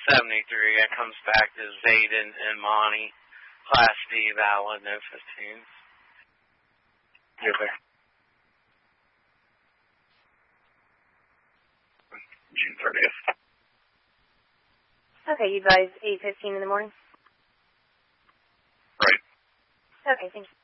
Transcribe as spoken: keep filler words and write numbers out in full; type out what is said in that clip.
seventy-three. It comes back to Zayden and Monty. Class D, valid, no fifteens. Yes, sir. June thirtieth. Okay, you guys eight fifteen in the morning? Right. Okay, thank you.